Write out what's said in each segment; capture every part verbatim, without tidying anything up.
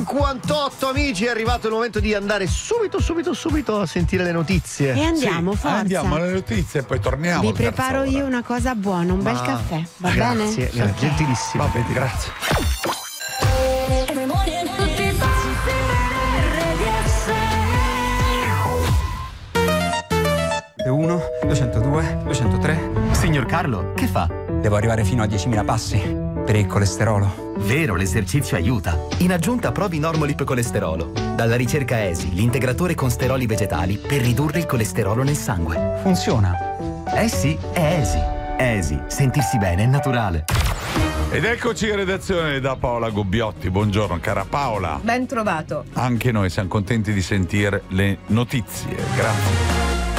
cinquantotto amici, è arrivato il momento di andare subito, subito, subito a sentire le notizie. E andiamo, sì, forza. Andiamo alle notizie e poi torniamo. Vi preparo io una cosa buona, un bel Ma... caffè, va grazie, bene? Grazie, okay. Gentilissimo. Va bene, grazie. uno, duecentodue, duecentotre. Signor Carlo, che fa? Devo arrivare fino a diecimila passi per il colesterolo. Vero, l'esercizio aiuta. In aggiunta provi Normolip Colesterolo. Dalla ricerca E S I, l'integratore con steroli vegetali per ridurre il colesterolo nel sangue. Funziona? Eh sì, è E S I. E S I, sentirsi bene è naturale. Ed eccoci in redazione da Paola Gubbiotti. Buongiorno cara Paola. Ben trovato. Anche noi siamo contenti di sentire le notizie. Grazie.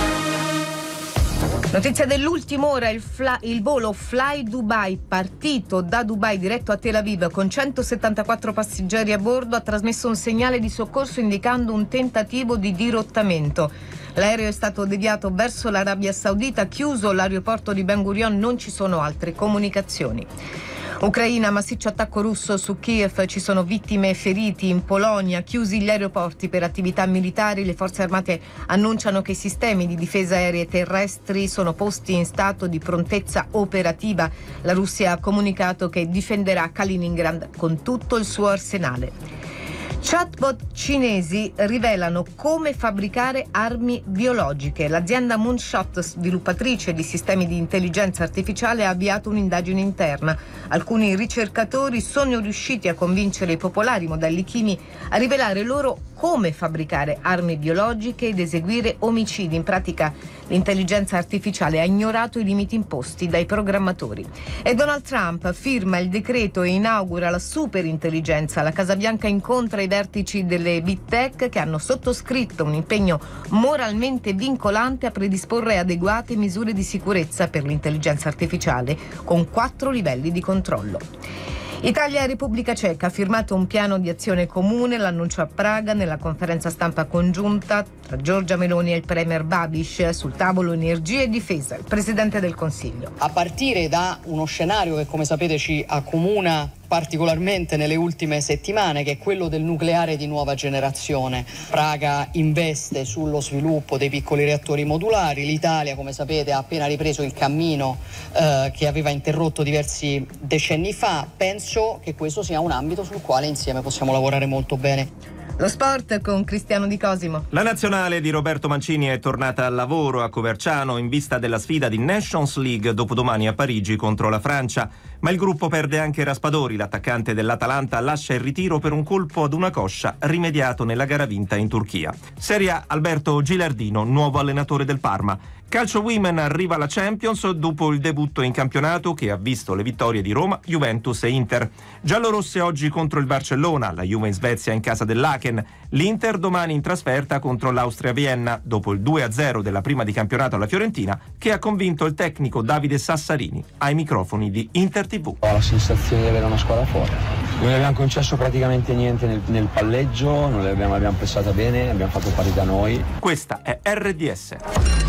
Notizia dell'ultima ora, il, fla, il volo Fly Dubai, partito da Dubai diretto a Tel Aviv con centosettantaquattro passeggeri a bordo, ha trasmesso un segnale di soccorso indicando un tentativo di dirottamento. L'aereo è stato deviato verso l'Arabia Saudita, chiuso l'aeroporto di Ben Gurion, non ci sono altre comunicazioni. Ucraina, massiccio attacco russo su Kiev, ci sono vittime e feriti. In Polonia, chiusi gli aeroporti per attività militari, le forze armate annunciano che i sistemi di difesa aerea e terrestri sono posti in stato di prontezza operativa. La Russia ha comunicato che difenderà Kaliningrad con tutto il suo arsenale. Chatbot cinesi rivelano come fabbricare armi biologiche. L'azienda Moonshot, sviluppatrice di sistemi di intelligenza artificiale, ha avviato un'indagine interna. Alcuni ricercatori sono riusciti a convincere i popolari modelli chimi a rivelare loro come fabbricare armi biologiche ed eseguire omicidi. In pratica l'intelligenza artificiale ha ignorato i limiti imposti dai programmatori. E Donald Trump firma il decreto e inaugura la superintelligenza. La Casa Bianca incontra i vertici delle Big Tech che hanno sottoscritto un impegno moralmente vincolante a predisporre adeguate misure di sicurezza per l'intelligenza artificiale con quattro livelli di controllo. Italia e Repubblica Ceca ha firmato un piano di azione comune, l'annuncio a Praga nella conferenza stampa congiunta tra Giorgia Meloni e il premier Babiš, sul tavolo energia e difesa, il presidente del Consiglio. A partire da uno scenario che, come sapete, ci accomuna particolarmente nelle ultime settimane, che è quello del nucleare di nuova generazione. Praga investe sullo sviluppo dei piccoli reattori modulari, l'Italia, come sapete, ha appena ripreso il cammino eh, che aveva interrotto diversi decenni fa. Penso che questo sia un ambito sul quale insieme possiamo lavorare molto bene. Lo sport con Cristiano Di Cosimo. La nazionale di Roberto Mancini è tornata al lavoro a Coverciano in vista della sfida di Nations League dopodomani a Parigi contro la Francia. Ma il gruppo perde anche Raspadori, l'attaccante dell'Atalanta lascia il ritiro per un colpo ad una coscia rimediato nella gara vinta in Turchia. Serie A, Alberto Gilardino, nuovo allenatore del Parma. Calcio Women, arriva la Champions dopo il debutto in campionato che ha visto le vittorie di Roma, Juventus e Inter. Giallorosse oggi contro il Barcellona, la Juve in Svezia in casa dell'Aken, l'Inter domani in trasferta contro l'Austria Vienna dopo il due a zero della prima di campionato alla Fiorentina, che ha convinto il tecnico Davide Sassarini ai microfoni di Inter tivù. Ho la sensazione di avere una squadra forte. Non le abbiamo concesso praticamente niente nel, nel palleggio, non le abbiamo, abbiamo pressata bene, abbiamo fatto partita noi. Questa è R D S.